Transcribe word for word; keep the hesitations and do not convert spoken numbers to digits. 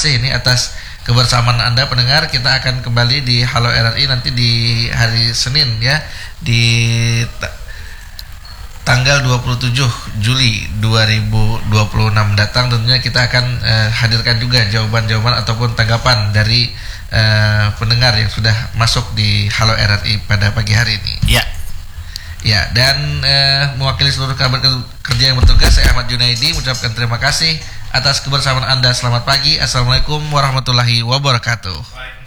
kasih ini atas kebersamaan Anda pendengar. Kita akan kembali di Halo R R I nanti di hari Senin ya, di ta- tanggal dua puluh tujuh Juli dua ribu dua puluh enam datang. Tentunya kita akan uh, hadirkan juga jawaban-jawaban ataupun tanggapan dari uh, pendengar yang sudah masuk di Halo R R I pada pagi hari ini. Ya. Ya, dan eh, mewakili seluruh kabar kerja yang bertugas, saya Ahmad Junaidi mengucapkan terima kasih atas kebersamaan Anda. Selamat pagi. Assalamualaikum warahmatullahi wabarakatuh.